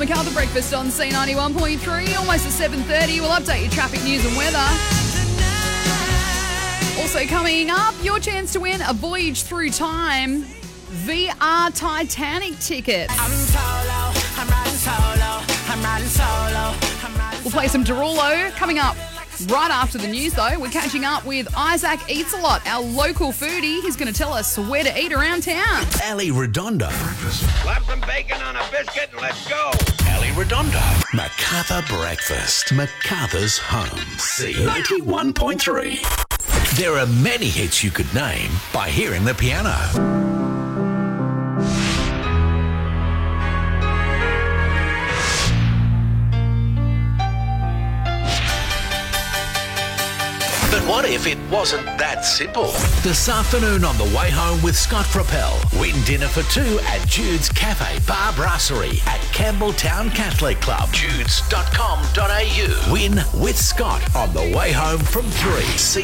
MacArthur Breakfast on C91.3, almost at 7:30. We'll update your traffic news and weather. Also coming up, your chance to win a voyage through time VR Titanic tickets. We'll play some Derulo coming up right after the news, though. We're catching up with Isaac Eats a Lot, our local foodie. He's going to tell us where to eat around town. Ali Redondo. Slap some bacon on a biscuit and let's go. Ali Redondo. MacArthur Breakfast. MacArthur's home. C91.3. There are many hits you could name by hearing the piano. But what if it wasn't that simple? This afternoon on the way home with Scott Propel, win dinner for two at Jude's Cafe Bar Brasserie at Campbelltown Catholic Club. Judes.com.au. Win with Scott on the way home from 3.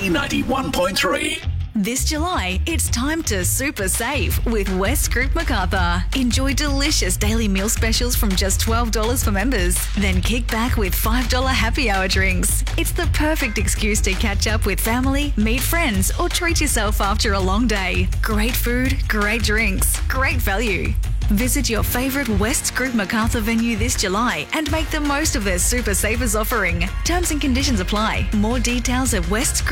C91.3. This July, it's time to super save with West Group MacArthur. Enjoy delicious daily meal specials from just $12 for members. Then kick back with $5 happy hour drinks. It's the perfect excuse to catch up with family, meet friends, or treat yourself after a long day. Great food, great drinks, great value. Visit your favourite West Group MacArthur venue this July and make the most of their Super Savers offering. Terms and conditions apply. More details at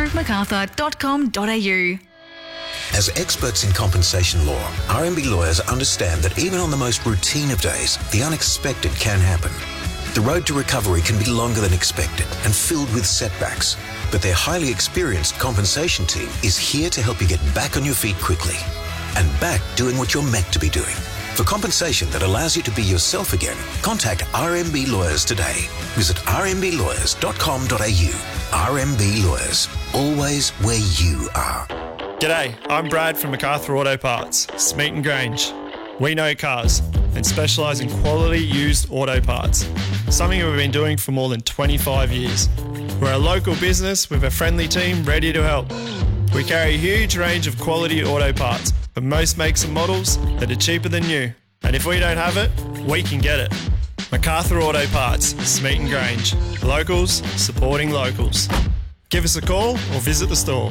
westgroupmacarthur.com.au. As experts in compensation law, RMB lawyers understand that even on the most routine of days, the unexpected can happen. The road to recovery can be longer than expected and filled with setbacks, but their highly experienced compensation team is here to help you get back on your feet quickly and back doing what you're meant to be doing. For compensation that allows you to be yourself again, contact RMB Lawyers today. Visit rmblawyers.com.au. RMB Lawyers, always where you are. G'day, I'm Brad from MacArthur Auto Parts, Smeaton Grange. We know cars and specialise in quality used auto parts, something we've been doing for more than 25 years. We're a local business with a friendly team ready to help. We carry a huge range of quality auto parts for most makes and models that are cheaper than new. And if we don't have it, we can get it. MacArthur Auto Parts, Smeaton Grange. Locals supporting locals. Give us a call or visit the store.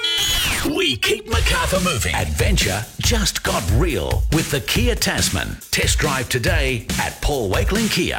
We keep MacArthur moving. Adventure just got real with the Kia Tasman. Test drive today at Paul Wakelin Kia.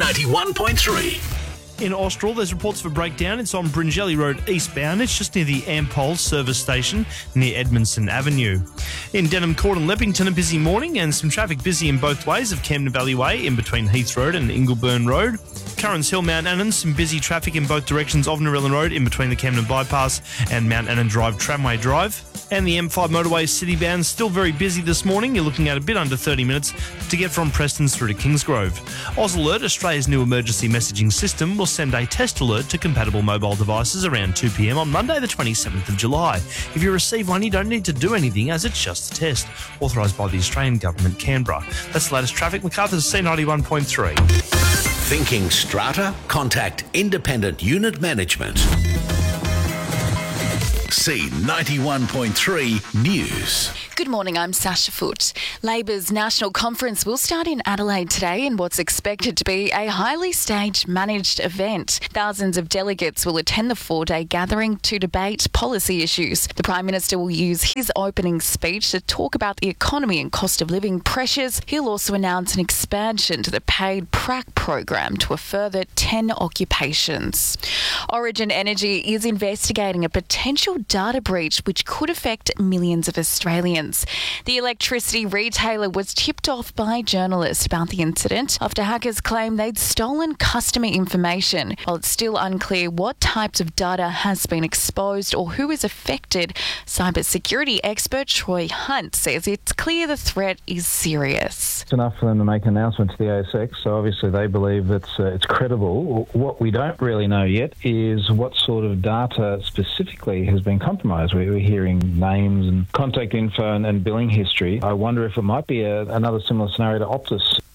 C91.3. In Austral, there's reports of a breakdown. It's on Bringelly Road eastbound. It's just near the Ampol service station near Edmondson Avenue. In Denham Court and Leppington, a busy morning and some traffic busy in both ways of Camden Valley Way in between Heath Road and Ingleburn Road. Currans Hill, Mount Annan, some busy traffic in both directions of Narellan Road in between the Camden Bypass and Mount Annan Drive Tramway Drive. And the M5 motorway citybound still very busy this morning. You're looking at a bit under 30 minutes to get from Prestons through to Kingsgrove. AusAlert, Australia's new emergency messaging system, will send a test alert to compatible mobile devices around 2 p.m. on Monday the 27th of July. If you receive one, you don't need to do anything as it's just a test. Authorised by the Australian Government, Canberra. That's the latest traffic. MacArthur's C91.3. Thinking strata? Contact Independent Unit Management. C91.3 News. Good morning, I'm Sasha Foote. Labor's national conference will start in Adelaide today in what's expected to be a highly staged, managed event. Thousands of delegates will attend the 4-day gathering to debate policy issues. The Prime Minister will use his opening speech to talk about the economy and cost of living pressures. He'll also announce an expansion to the paid PRAC program to a further 10 occupations. Origin Energy is investigating a potential data breach which could affect millions of Australians. The electricity retailer was tipped off by journalists about the incident after hackers claimed they'd stolen customer information. While it's still unclear what types of data has been exposed or who is affected, cybersecurity expert Troy Hunt says it's clear the threat is serious. It's enough for them to make an announcement to the ASX, so obviously they believe it's credible. What we don't really know yet is what sort of data specifically has been compromised. We're hearing names and contact info and billing history. I wonder if it might be another similar scenario to Optus.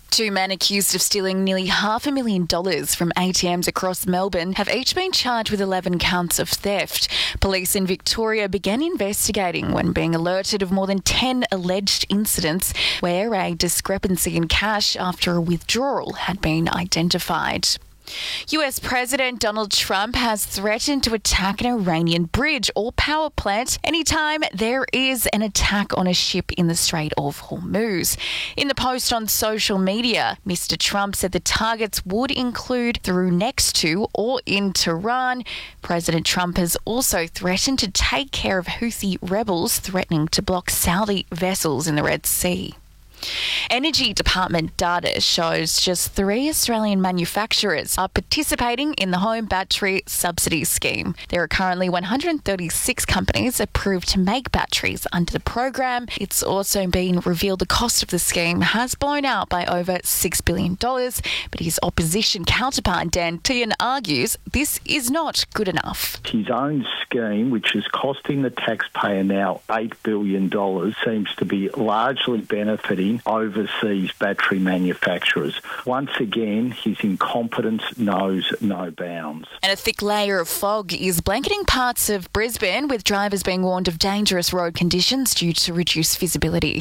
Two men accused of stealing nearly $500,000 from ATMs across Melbourne have each been charged with 11 counts of theft. Police in Victoria began investigating when being alerted of more than 10 alleged incidents where a discrepancy in cash after a withdrawal had been identified. US President Donald Trump has threatened to attack an Iranian bridge or power plant anytime there is an attack on a ship in the Strait of Hormuz. In the post on social media, Mr. Trump said the targets would include through, next to, or in Tehran. President Trump has also threatened to take care of Houthi rebels threatening to block Saudi vessels in the Red Sea. Energy Department data shows just 3 Australian manufacturers are participating in the Home Battery Subsidy Scheme. There are currently 136 companies approved to make batteries under the program. It's also been revealed the cost of the scheme has blown out by over $6 billion, but his opposition counterpart Dan Tehan argues this is not good enough. His own scheme, which is costing the taxpayer now $8 billion, seems to be largely benefiting overseas battery manufacturers. Once again, his incompetence knows no bounds. And a thick layer of fog is blanketing parts of Brisbane, with drivers being warned of dangerous road conditions due to reduced visibility.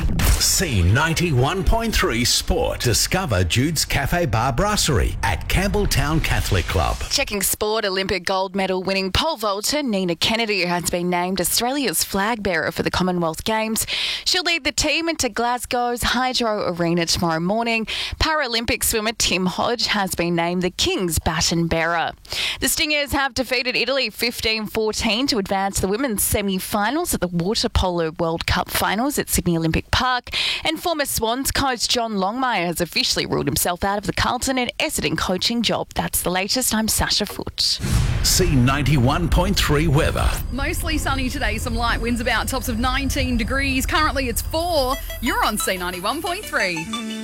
C91.3 Sport. Discover Jude's Cafe Bar Brasserie at Campbelltown Catholic Club. Checking sport, Olympic gold medal winning pole vaulter Nina Kennedy has been named Australia's flag bearer for the Commonwealth Games. She'll lead the team into Glasgow's Hydro Arena tomorrow morning. Paralympic swimmer Tim Hodge has been named the King's baton bearer. The Stingers have defeated Italy 15-14 to advance to the women's semi-finals at the Water Polo World Cup Finals at Sydney Olympic Park. And former Swans coach John Longmire has officially ruled himself out of the Carlton and Essendon coaching job. That's the latest. I'm Sasha Foote. C91.3 weather. Mostly sunny today, some light winds about, tops of 19 degrees. Currently it's 4. You're on C91.3.